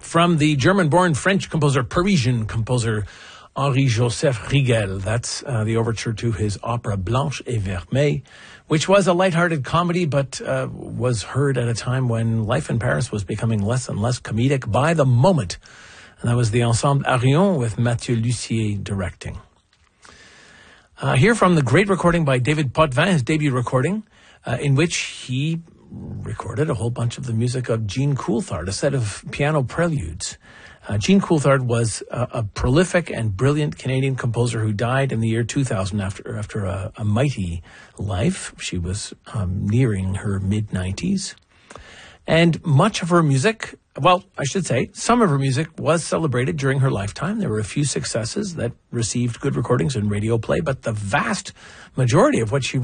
from the German-born French composer, Parisian composer, Henri-Joseph Rigel. That's the overture to his opera Blanche et Vermeille, which was a lighthearted comedy, but was heard at a time when life in Paris was becoming less and less comedic by the moment. And that was the Ensemble Arion with Mathieu Lussier directing. Here from the great recording by David Potvin, his debut recording, in which he recorded a whole bunch of the music of Jean Coulthard, a set of piano preludes. Jean Coulthard was a prolific and brilliant Canadian composer who died in the year 2000 after a mighty life. She was nearing her mid-90s. And much of her music, well, I should say, some of her music was celebrated during her lifetime. There were a few successes that received good recordings and radio play, but the vast majority of what she